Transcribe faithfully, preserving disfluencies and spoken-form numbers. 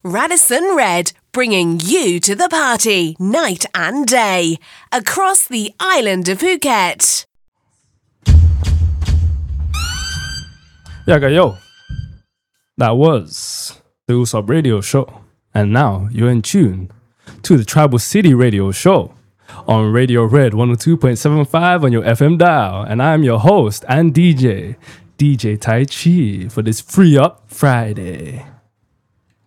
Radisson Red, bringing you to the party night and day across the island of Phuket. Yaga yo, that was the Usopp Radio Show, and now you're in tune to the Tribal City Radio Show on Radio Red one oh two point seven five on your F M dial, and I'm your host and D J, D J Tai Chi, for this Free Up Friday.